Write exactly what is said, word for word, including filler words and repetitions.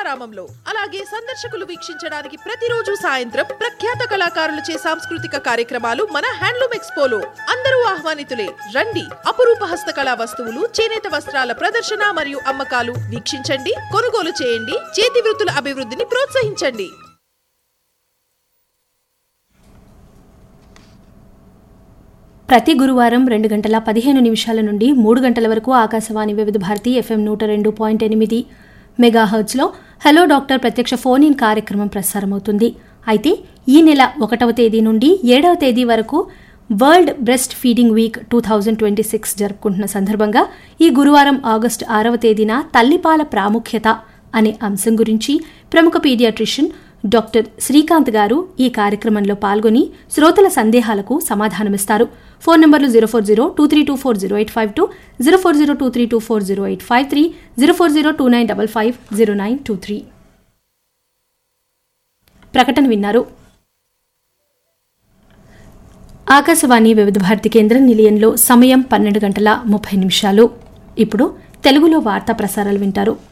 శిల్పారామంలో. అలాగే సందర్శకులు వీక్షించడానికి ప్రతిరోజు సాయంత్రం ప్రఖ్యాత కళాకారులచే సాంస్కృతిక కార్యక్రమాలు మన హ్యాండ్లూమ్ ఎక్స్పోలో. అందరూ ఆహ్వానితులే. రండి. అపురూప హస్తకళా వస్తువులు, చేనేత వస్త్రాల ప్రదర్శన మరియు అమ్మకాలు వీక్షించండి, కొనుగోలు చేయండి, చేతి వృత్తుల అభివృద్ధిని ప్రోత్సహించండి. ప్రతి గురువారం రెండు గంటల పదిహేను నిమిషాల నుండి మూడు గంటల వరకు ఆకాశవాణి వివిధ భారతి ఎఫ్ఎం నూట రెండు పాయింట్ ఎనిమిది మెగాహర్ట్జ్లో హలో డాక్టర్ ప్రత్యక్ష ఫోన్ ఇన్ కార్యక్రమం ప్రసారమవుతుంది. అయితే ఈ నెల ఒకటవ తేదీ నుండి ఏడవ తేదీ వరకు world breast feeding week two thousand twenty six జరుపుకుంటున్న సందర్భంగా ఈ గురువారం ఆగస్టు ఆరవ తేదీన తల్లిపాల ప్రాముఖ్యత అనే అంశం గురించి ప్రముఖ పీడియాట్రిషియన్ డాక్టర్ శ్రీకాంత్ గారు ఈ కార్యక్రమంలో పాల్గొని శ్రోతల సందేహాలకు సమాధానమిస్తారు. ఫోన్ నంబర్లు zero four zero two three two four zero eight five two, zero four zero two three two four zero eight five three, zero four zero two nine double five zero nine two three. ప్రకటన విన్నారు. ఆకాశవాణి వివిధ భారతి కేంద్రం నిలయంలో సమయం పన్నెండు గంటల ముప్పై నిమిషాలు. ఇప్పుడు తెలుగులో వార్తా ప్రసారాలు వింటారు.